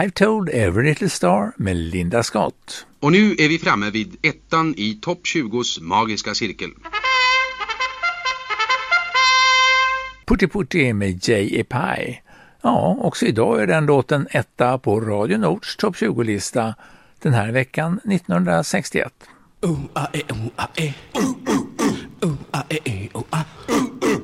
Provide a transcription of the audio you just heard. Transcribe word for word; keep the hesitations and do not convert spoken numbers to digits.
I've told every little star med Linda Scott. Och nu är vi framme vid ettan i topp tjugos magiska cirkel. Putti Putti med J E Pie. Ja, också idag är den låten etta på Radio Nords topp tjugo-lista den här veckan nittonhundrasextioett. Uh, ah, eh, uh, ah, eh. Uh, uh, uh, uh, ah, eh, eh, uh, ah. Uh.